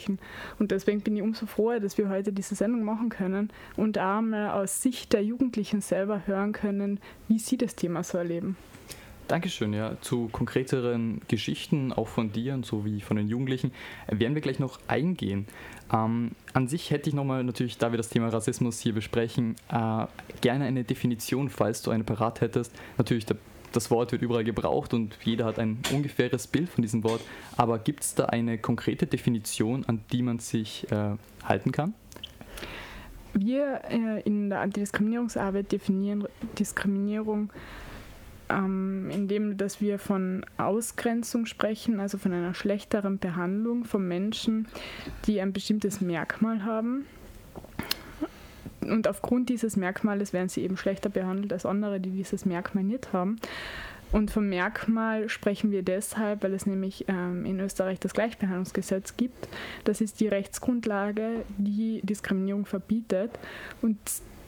Jugendlichen. Und deswegen bin ich umso froher, dass wir heute diese Sendung machen können und auch mal aus Sicht der Jugendlichen selber hören können, wie sie das Thema so erleben. Dankeschön, ja. Zu konkreteren Geschichten, auch von dir und so wie von den Jugendlichen, werden wir gleich noch eingehen. An sich hätte ich nochmal, natürlich, da wir das Thema Rassismus hier besprechen, gerne eine Definition, falls du eine parat hättest. Natürlich, das Wort wird überall gebraucht und jeder hat ein ungefähres Bild von diesem Wort, aber gibt es da eine konkrete Definition, an die man sich halten kann? Wir in der Antidiskriminierungsarbeit definieren Diskriminierung, indem dass wir von Ausgrenzung sprechen, also von einer schlechteren Behandlung von Menschen, die ein bestimmtes Merkmal haben. Und aufgrund dieses Merkmales werden sie eben schlechter behandelt als andere, die dieses Merkmal nicht haben. Und vom Merkmal sprechen wir deshalb, weil es nämlich in Österreich das Gleichbehandlungsgesetz gibt. Das ist die Rechtsgrundlage, die Diskriminierung verbietet. Und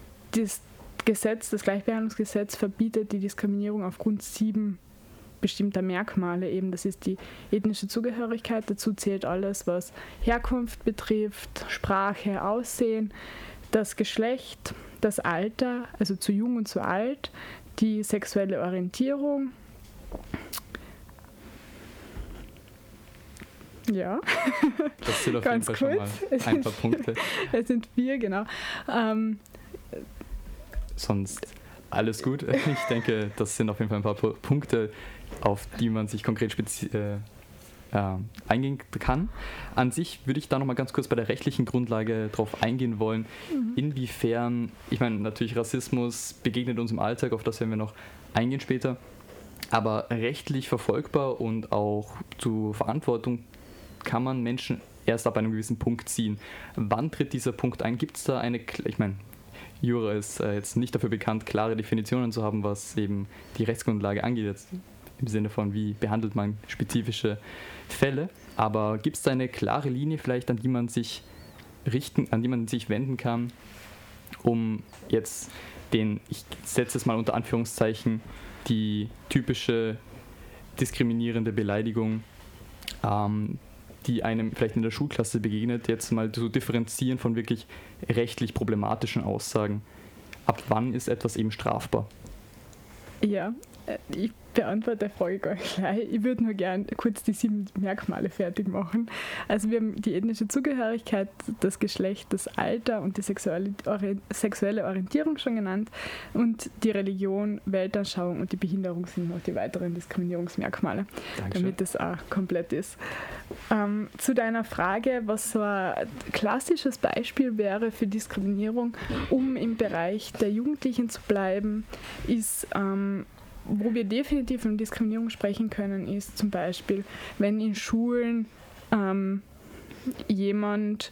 das Gleichbehandlungsgesetz verbietet die Diskriminierung aufgrund 7 bestimmter Merkmale. Eben, das ist die ethnische Zugehörigkeit, dazu zählt alles, was Herkunft betrifft, Sprache, Aussehen, das Geschlecht, das Alter, also zu jung und zu alt, die sexuelle Orientierung. Ja, das sind auf jeden Fall schon mal ein paar Punkte. Es sind 4, genau. Sonst alles gut. Ich denke, das sind auf jeden Fall ein paar Punkte, auf die man sich konkret eingehen kann. An sich würde ich da nochmal ganz kurz bei der rechtlichen Grundlage drauf eingehen wollen, inwiefern, ich meine, natürlich Rassismus begegnet uns im Alltag, auf das werden wir noch eingehen später, aber rechtlich verfolgbar und auch zur Verantwortung kann man Menschen erst ab einem gewissen Punkt ziehen. Wann tritt dieser Punkt ein? Gibt es da eine, ich meine, Jura ist jetzt nicht dafür bekannt, klare Definitionen zu haben, was eben die Rechtsgrundlage angeht, jetzt im Sinne von, wie behandelt man spezifische Fälle. Aber gibt es da eine klare Linie vielleicht, an die man sich wenden kann, um jetzt ich setze es mal unter Anführungszeichen, die typische diskriminierende Beleidigung, die einem vielleicht in der Schulklasse begegnet, jetzt mal zu differenzieren von wirklich rechtlich problematischen Aussagen. Ab wann ist etwas eben strafbar? Ja, ich beantworte die Frage gar nicht gleich. Ich würde nur gerne kurz die 7 Merkmale fertig machen. Also wir haben die ethnische Zugehörigkeit, das Geschlecht, das Alter und die sexuelle Orientierung schon genannt. Und die Religion, Weltanschauung und die Behinderung sind noch die weiteren Diskriminierungsmerkmale, Dankeschön. Damit das auch komplett ist. Zu deiner Frage, was so ein klassisches Beispiel wäre für Diskriminierung, um im Bereich der Jugendlichen zu bleiben, ist wo wir definitiv von Diskriminierung sprechen können, ist zum Beispiel, wenn in Schulen jemand,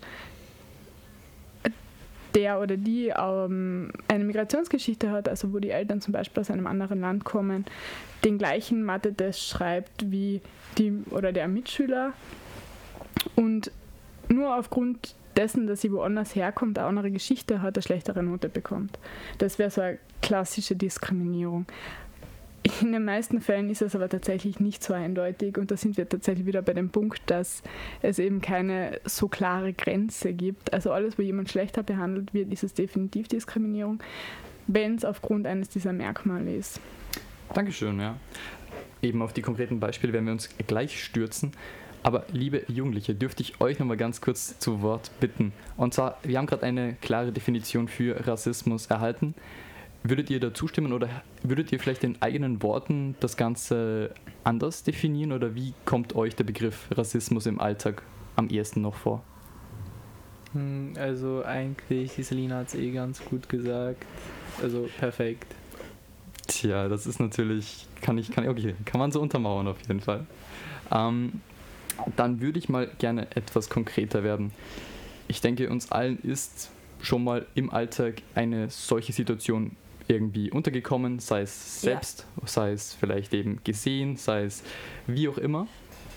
der oder die eine Migrationsgeschichte hat, also wo die Eltern zum Beispiel aus einem anderen Land kommen, den gleichen Mathe-Test schreibt wie der Mitschüler und nur aufgrund dessen, dass sie woanders herkommt, eine andere Geschichte hat, eine schlechtere Note bekommt. Das wäre so eine klassische Diskriminierung. In den meisten Fällen ist es aber tatsächlich nicht so eindeutig und da sind wir tatsächlich wieder bei dem Punkt, dass es eben keine so klare Grenze gibt. Also alles, wo jemand schlechter behandelt wird, ist es definitiv Diskriminierung, wenn es aufgrund eines dieser Merkmale ist. Dankeschön, ja. Eben auf die konkreten Beispiele werden wir uns gleich stürzen. Aber liebe Jugendliche, dürfte ich euch nochmal ganz kurz zu Wort bitten. Und zwar, wir haben gerade eine klare Definition für Rassismus erhalten. Würdet ihr da zustimmen oder würdet ihr vielleicht in eigenen Worten das Ganze anders definieren oder wie kommt euch der Begriff Rassismus im Alltag am ehesten noch vor? Also eigentlich, Selina hat es ganz gut gesagt, also perfekt. Tja, das ist natürlich, kann man so untermauern auf jeden Fall. Dann würde ich mal gerne etwas konkreter werden. Ich denke, uns allen ist schon mal im Alltag eine solche Situation irgendwie untergekommen, sei es selbst, sei es vielleicht eben gesehen, sei es wie auch immer.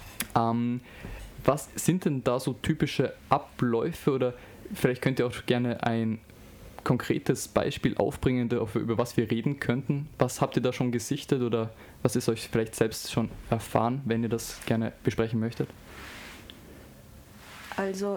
Was sind denn da so typische Abläufe oder vielleicht könnt ihr auch gerne ein konkretes Beispiel aufbringen, über was wir reden könnten. Was habt ihr da schon gesichtet oder was ist euch vielleicht selbst schon erfahren, wenn ihr das gerne besprechen möchtet? Also